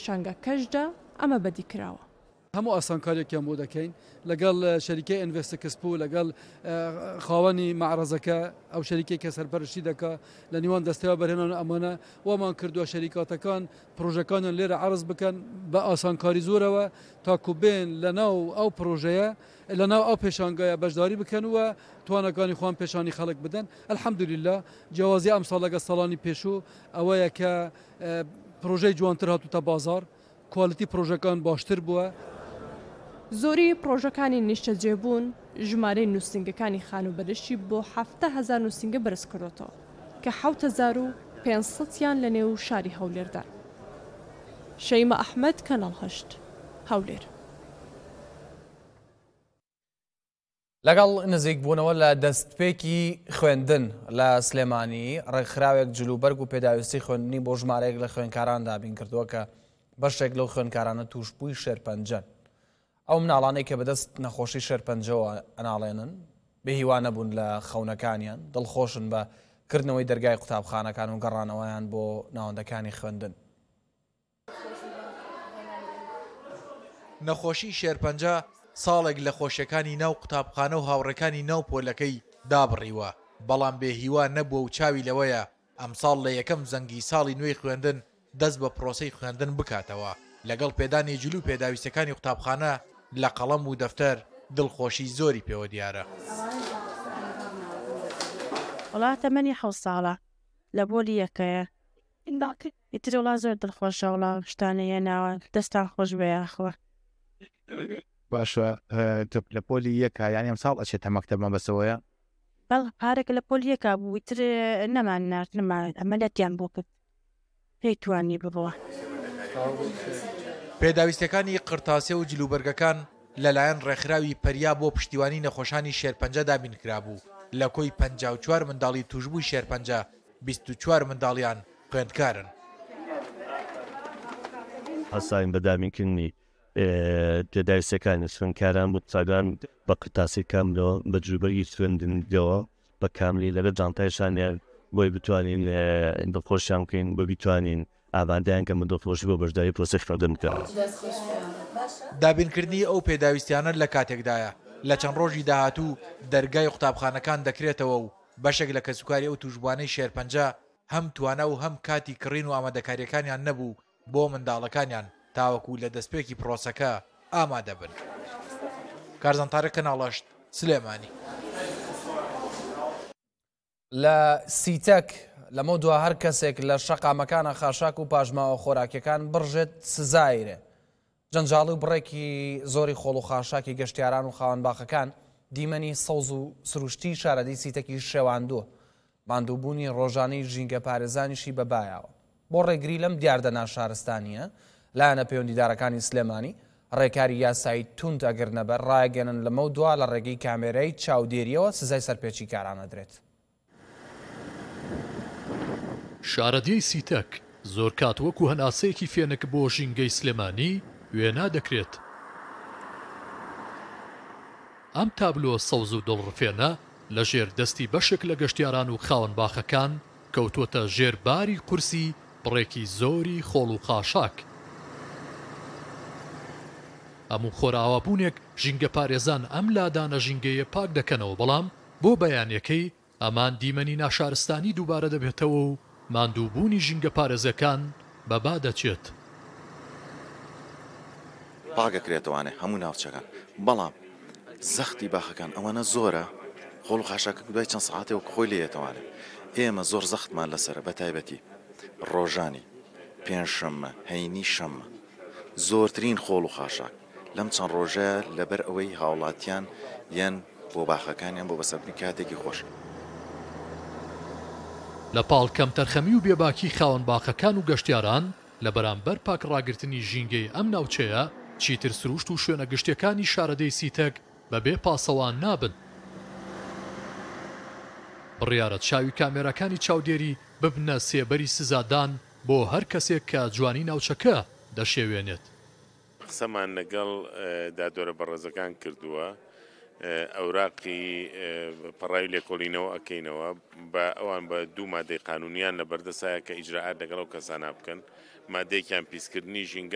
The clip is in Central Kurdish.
پێشانگەکەشدا ئەمە بەدی کراوە. هەموو ئاسانکاریێکیان بۆ دەکەین لەگەڵ شەریکەی ئینڤێستەکسپۆ لەگەڵ خاوەنی معرەزەکە ئەو شەریکەی کە سەرپەرشتی دەکا لە نیوان دەستەوە بەرهێنان ئەمانە وەمان کردووە شەریکاتەکان پرۆژەکانیان لێرە عرض بکەن بە ئاسانکاری زۆرەوە تاکو بێن لەناو ئەو پرۆژەیە لەناو ئەو پێشانگایە بەشداری بکەن وە توانەکانی خۆیان پێشانی خەڵک بدەن. الحەمدولله جیاوازی ئەمساڵ لەگە ساڵانی پێشوو ئەوەیە کە پرۆژەی جوانتر هاتوتە بازار کوالیتی پرۆژەکان باشتر بووە. زۆری پرۆژەکانی نیشتە جێبوون ژمارەی نووسنگەکانی خانوبەرشی بۆ 7,000 نووسنگە بەرز کردوتەوە کە 7,500یان لە نێو شاری هەولێردا. شەیمە ئەحمەد کەناڵ 8 هەولێر. لەگەڵ نزیک بوونەوە لە دەستپێکی خوێندن لە سلێمانی ڕێکخراوێک جلوبەرگ و پێداویستی خوێندنی بۆ ژمارەیەک لە خوێندکاران دابین کردووە کە بەشێک لەو خوێندکارانە تووشبووی شێرپەنجەن. ئەو مناڵانەی کە بەدەست نەخۆشی شێرپەنجەوە ئەناڵێنن بێهیوا نەبوون لە خەونەکانیان دڵخۆشن بە کردنەوەی دەرگای قوتابخانەکان و گەڕانەوەیان بۆ ناوەندەکانی خوێندن. نەخۆشی شێرپەنجە ساڵێک لە خۆشیەکانی ناو قوتابخانە و هاوڕێکانی ناو پۆلەکەی دابڕیوە بەڵام بێهیوا نەبووە و چاوی لەوەیە ئەمساڵ لە یەکەم زەنگی ساڵی نوێی خوێندن دەست بە پرۆسەی خوێندن بکاتەوە لەگەڵ پێدانی جلو پێداویستەکانی قوتابخانە لە قەڵەم و دەفتەر دڵخۆشی زۆری پێوە دیارە. وڵاتە منی 7 ساڵە لە بۆلی یەکەیە ئیتر وڵا زۆر دڵخۆشە وڵا شتانەیە ناوە دەستان خۆش بەیاخوە. باشە لە پۆلی یەکە یانی ئەم ساڵ ئەچێتە مەکتەبمان بەسەوەیە؟ بەڵ پارێکە لە پۆلی یەکە بوو ئیتر نەمان نارد نەمان ئەمەلەتیان بۆ کرد پێی توانی بڕوە. پێداویستەکانی قرتاسێ و جلوبەرگەکان لەلایەن ڕێکخراوی پەریا بۆ پشتیوانی نەخۆشانی شێرپەنجە دابین کرابوو لە کۆی 54 منداڵی توشبووی شێرپەنجە 24 منداڵیان خوێندکارن. هەستاین بە دامینکردنی پێداویستەکانی خوێندکاران بۆ چاگان بە قرتاسی کاملەوە بە جلوبەرگی خوێندنەوە بە کاملی لەگە جانتایشانیان بۆی بتوانین دڵخۆشیان بکەین بۆ بیتوانین ئاوادەیان کە من دڵخۆشی بۆ بەشداری پرۆسەی خوێندن بکەن. دابینکردنی ئەو پێداویستیانە لە کاتێکدایە لە چەند ڕۆژی داهاتوو دەرگای قوتابخانەکان دەکرێتەوە و بەشێک لە کەسوکاری ئەو توشبوانەی شێرپەنجە هەم توانە و هەم کاتی کڕین و ئامادەکاریەکانیان نەبوو بۆ منداڵەکانیان تاوەکو لە دەستپێکی پرۆسەکە ئامادە بن. کارزان تارێک کەناڵ 8 سلێمانی. لە سیتەک لەمە دوا هەر کەسێک لە شەقامەکانە خاشاک و پاژماوە خۆراکیەکان بڕژێت سزایرێ. جەنجاڵی و بڕێکی زۆری خۆڵ و خاشاکی گەشتیاران و خاوەنباخەکان دیمەنی سەوز و سروشتی شارەدەی سیتەکی شێواندووە. ماندووبوونی ڕۆژانەی ژینگە پارێزانیشی بەبایەوە. بۆ ڕێگری لەم دیاردەنا شارستانیە لایەنە پەیوەندیدارەکانی سلێمانی ڕێکاری یاسایی توند ئەگەر نەبەر ڕایگەنن لەمە دوا لە ڕێگەی کامێرەی چاودێریەوە سزای سەرپێچی کارانە درێت. شارەدەی سیتەک زۆر کات وەکو هەناسەیەکی فێنک بۆ ژینگەی سلێمانی وێنا دەکرێت. ئەم تابلۆ سەوز و دڵڕفێنە لە ژێر دەستی بەشێک لە گەشتیاران و خاوەنباخەکان کەوتووەتە ژێرباری قورسی بڕێکی زۆری خۆڵ و خاشاک. هەموو خۆراوەبوونێک ژینگە پارێزان ئەم لادانە ژینگەیە پاک دەکەنەوە بەڵام بۆ بەیانیەکەی ئەمان دیمەنی ناشارستانی دووبارە دەبێتەوە و ماندووبوونی ژینگە پارێزەکان بەبا دەچێت. پاگەکرێتەوانێ هەموو ناوچەکان بەڵام زەختی باخەکان ئەوەنە زۆرە خۆڵ و خاشاکە دوای چەند سەعاتێک خۆی لێتەوانێت. ئێمە زۆر زەختمان لەسرە بە تایبەتی ڕۆژانی پێنجشەممە هەینی شەممە زۆرترین خۆڵ و خاشاک لەم چەند ڕۆژە لەبەر ئەوەی هاوڵاتیان یان بۆ باخەکانیان بۆ بەسەربردنی کاتێکی خۆش. لە پاڵ کەم تەرخەمی و بێباکی خاوەنباخەکان و گەشتیاران لە بەرامبەر پاک ڕاگررتنی ژینگەی ئەم ناوچەیە چیتر سروشت و شوێنە گشتیەکانی شارەدەی سیتەک بەبێ پاسەوان نابن. بڕیارەت چاوی کامێرەکانی چاودێری ببنە سێبەری سزادان بۆ هەر کەسێک کە جوانی ناوچەکە دەشێوێنێت. قسەمان لەگەڵ دادۆرە بەڕێزەکان کردووە ئەوراقی پەڕاوی لێکۆڵینەوە ئەکەینەوە بە ئەوان بە 2 مادەی قانونیان لە بەردەسایە کە ئیجراعات لەگەڵ ئەو کەسانە بکەن. مادەیەکیان پیسکردنی ژینگە